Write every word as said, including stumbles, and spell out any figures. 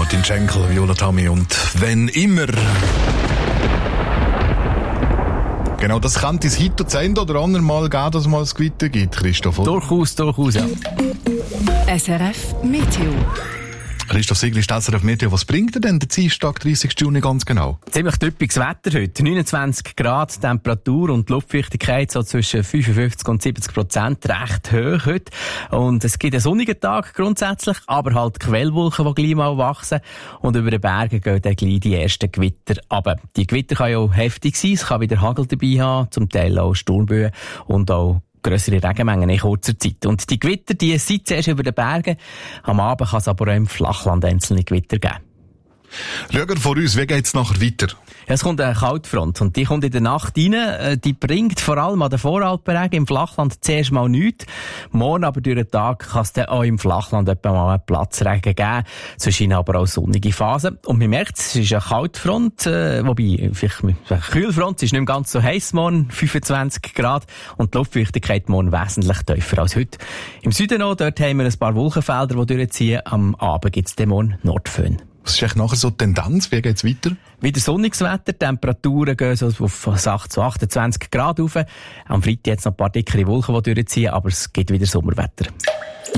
Martin Schenkel, Viola Tammy und «Wenn immer». Genau, das könnte es heute das ein oder andere Mal geben, dass es mal ein Gewitter gibt, Christoph. Oder? Durchaus, durchaus, ja. S R F Meteo. Christoph Sigli, S R F Meteo, was bringt dir denn der Dienstag, dreißigsten Juni ganz genau? Ziemlich typisches Wetter heute. neunundzwanzig Grad Temperatur und die Luftfeuchtigkeit so zwischen fünfundfünfzig und siebzig Prozent. Recht hoch heute. Und es gibt einen sonnigen Tag grundsätzlich, aber halt Quellwolken, die gleich mal wachsen. Und über den Bergen gehen dann gleich die ersten Gewitter runter. Die Gewitter können ja auch heftig sein. Es kann wieder Hagel dabei haben, zum Teil auch Sturmböen und auch grössere Regenmengen in kurzer Zeit. Und die Gewitter, die sind zuerst über den Bergen. Am Abend kann es aber auch im Flachland einzelne Gewitter geben. Schauen wir vor uns, wie geht es nachher weiter? Ja, es kommt eine Kaltfront und die kommt in der Nacht rein. Die bringt vor allem an den Voralpenregen im Flachland zuerst mal nichts. Morgen aber durch den Tag kann es dann auch im Flachland etwa mal einen Platzregen geben. Zwischen aber auch sonnige Phasen. Und man merkt, es ist eine Kaltfront, äh, wobei, vielleicht eine Kühlfront, es ist nicht mehr ganz so heiß morgen, fünfundzwanzig Grad. Und die Luftfeuchtigkeit morgen wesentlich tiefer als heute. Im Süden noch, dort haben wir ein paar Wolkenfelder, die durchziehen. Am Abend gibt es dann morgen Nordföhn. Was ist eigentlich nachher so die Tendenz? Wie geht's weiter? Wieder sonniges Wetter, Temperaturen gehen so auf acht zu achtundzwanzig Grad rauf. Am Freitag jetzt noch ein paar dickere Wolken, die durchziehen, aber es gibt wieder Sommerwetter.